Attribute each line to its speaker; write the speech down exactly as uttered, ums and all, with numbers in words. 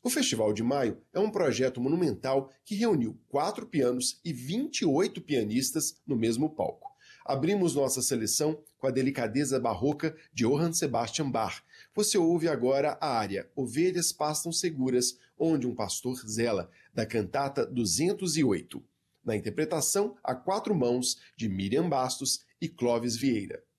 Speaker 1: O Festival de Maio é um projeto monumental que reuniu quatro pianos e vinte e oito pianistas no mesmo palco. Abrimos nossa seleção com a delicadeza barroca de Johann Sebastian Bach. Você ouve agora a área Ovelhas Pastam Seguras, onde um pastor zela, da cantata duzentos e oito. Na interpretação, a quatro mãos, de Miriam Bastos e Clóvis Vieira.